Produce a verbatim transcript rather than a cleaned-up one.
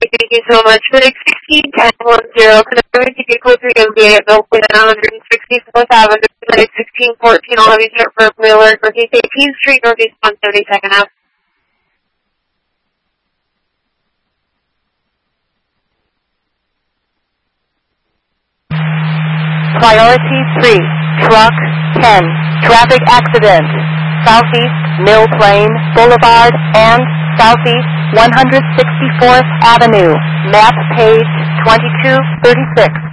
thank you so much. Clinic sixteen ten one zero, connecting to get closer to Gate, open at one sixty-fourth Avenue, Clinic sixteen fourteen, I'll have you start for Miller, Northeast eighteenth Street, Northeast one seventy-second Avenue. Priority three, Truck ten, traffic accident, Southeast Mill Plain Boulevard and Southeast one hundred sixty-fourth Avenue, map page twenty-two thirty-six.